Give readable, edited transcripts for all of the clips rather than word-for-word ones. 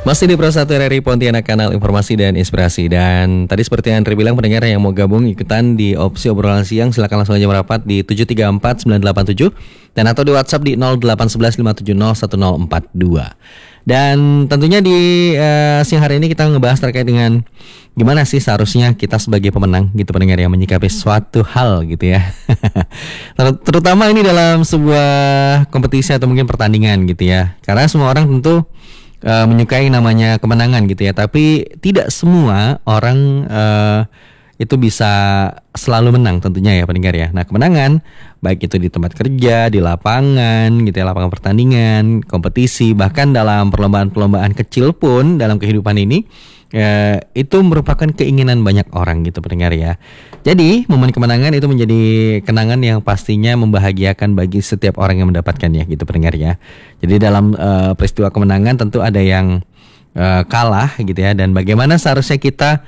Masih di Pro 1 RRI Pontianak, kanal informasi dan inspirasi. Dan tadi seperti yang Andre bilang, pendengar yang mau gabung ikutan di opsi obrolan siang, silakan langsung aja merapat di 734-987 dan atau di WhatsApp di 0811-570-1042. Dan tentunya di siang hari ini kita ngebahas terkait dengan gimana sih seharusnya kita sebagai pemenang gitu, pendengar, yang menyikapi suatu hal gitu ya. Terutama ini dalam sebuah kompetisi atau mungkin pertandingan gitu ya. Karena semua orang tentu menyukai namanya kemenangan gitu ya, tapi tidak semua orang itu bisa selalu menang tentunya ya, pendengar ya. Nah, kemenangan baik itu di tempat kerja, di lapangan gitu ya, lapangan pertandingan, kompetisi, bahkan dalam perlombaan-perlombaan kecil pun dalam kehidupan ini itu merupakan keinginan banyak orang gitu, pendengar ya. Jadi momen kemenangan itu menjadi kenangan yang pastinya membahagiakan bagi setiap orang yang mendapatkannya gitu, pendengar ya. Jadi dalam peristiwa kemenangan tentu ada yang kalah gitu ya, dan bagaimana seharusnya kita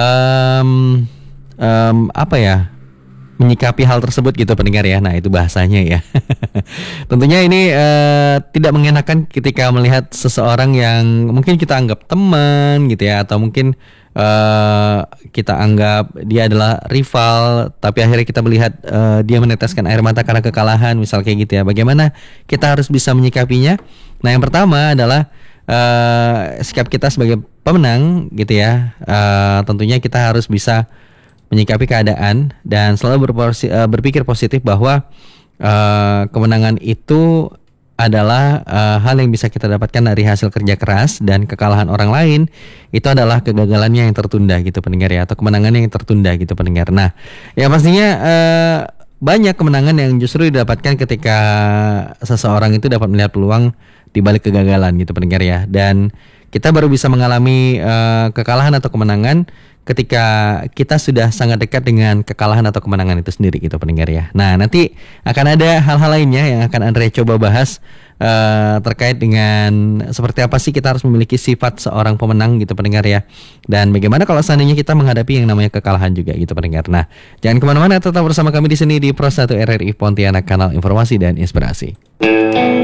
menyikapi hal tersebut gitu, pendengar ya. Nah, itu bahasanya ya. Tentunya ini tidak mengenakan ketika melihat seseorang yang mungkin kita anggap teman gitu ya, atau mungkin kita anggap dia adalah rival, tapi akhirnya kita melihat dia meneteskan air mata karena kekalahan, misal kayak gitu ya. Bagaimana kita harus bisa menyikapinya? Nah, yang pertama adalah sikap kita sebagai pemenang gitu ya. Tentunya kita harus bisa menyikapi keadaan dan selalu berpikir positif bahwa kemenangan itu adalah hal yang bisa kita dapatkan dari hasil kerja keras, dan kekalahan orang lain itu adalah kegagalannya yang tertunda gitu, pendengar ya, atau kemenangannya yang tertunda gitu, pendengar. Nah, ya pastinya banyak kemenangan yang justru didapatkan ketika seseorang itu dapat melihat peluang di balik kegagalan gitu, pendengar ya. Dan kita baru bisa mengalami kekalahan atau kemenangan ketika kita sudah sangat dekat dengan kekalahan atau kemenangan itu sendiri gitu, pendengar ya. Nah, nanti akan ada hal-hal lainnya yang akan Andre coba bahas terkait dengan seperti apa sih kita harus memiliki sifat seorang pemenang gitu, pendengar ya. Dan bagaimana kalau seandainya kita menghadapi yang namanya kekalahan juga gitu, pendengar. Nah, jangan kemana-mana, tetap bersama kami di sini di Pro 1 RRI Pontianak, kanal informasi dan inspirasi.